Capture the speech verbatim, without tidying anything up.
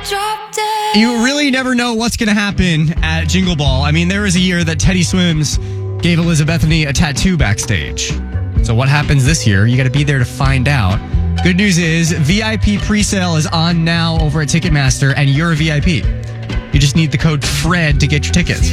drop dead. You really never know what's going to happen at Jingle Ball. I mean, there was a year that Teddy Swims gave Elizabethany a tattoo backstage. So what happens this year? You got to be there to find out. Good news is V I P presale is on now over at Ticketmaster, and you're a V I P. You just need the code FRED to get your tickets.